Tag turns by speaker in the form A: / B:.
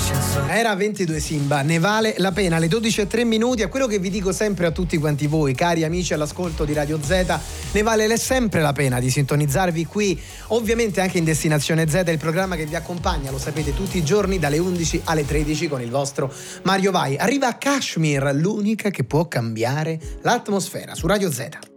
A: Era 22 Simba, ne vale la pena. Alle 12:03 a quello che vi dico sempre a tutti quanti voi, cari amici all'ascolto di Radio Z, ne vale sempre la pena di sintonizzarvi qui, ovviamente anche in Destinazione Z, il programma che vi accompagna, lo sapete, tutti i giorni dalle 11 alle 13 con il vostro Mario Vai. Arriva Kashmir, l'unica che può cambiare l'atmosfera su Radio Z.